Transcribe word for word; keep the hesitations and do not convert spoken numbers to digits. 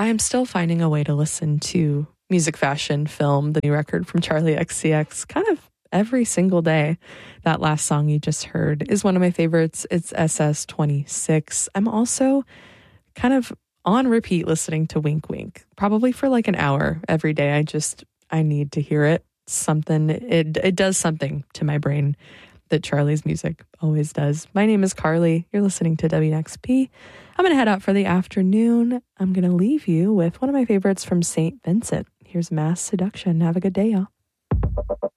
I'm still finding a way to listen to Music Fashion Film, the new record from Charlie X C X, kind of every single day. That last song you just heard is one of my favorites. It's S S twenty-six. I'm also kind of on repeat listening to Wink Wink, probably for like an hour every day. I just, I need to hear it. Something, it, it does something to my brain that Charlie's music always does. My name is Carly. You're listening to W N X P. I'm going to head out for the afternoon. I'm going to leave you with one of my favorites from Saint Vincent. Here's Mass Seduction. Have a good day, y'all.